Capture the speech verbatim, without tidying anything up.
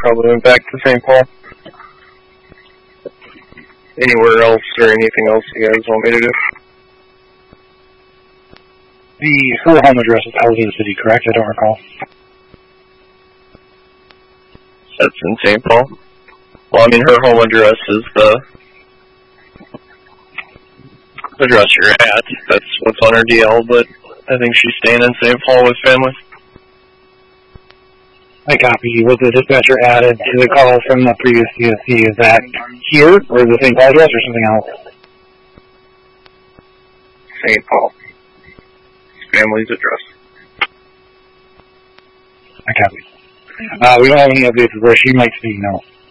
probably went back to Saint Paul. Anywhere else or anything else you guys want me to do? The her home address is Hauser City, correct? I don't recall. That's in Saint Paul. Well, I mean, her home address is the address you're at. That's what's on her D L, but I think she's staying in Saint Paul with family. I copy. Was the dispatcher added to the call from the previous C S C? Is that here, or is it Saint Paul address, or something else? Saint Paul. Family's address. I copy. Uh, we don't have any updates of where she might be, no.